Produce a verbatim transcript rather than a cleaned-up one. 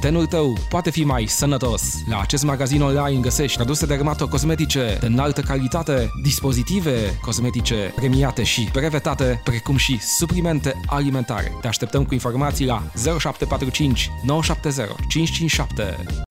tenul tău poate fi mai sănătos. La acest magazin online găsești produse dermatocosmetice de înaltă calitate, dispozitive cosmetice premiate și brevetate, precum și suplimente alimentare. Te așteptăm cu informații la zero șapte patru cinci nouă șapte zero cinci cinci șapte.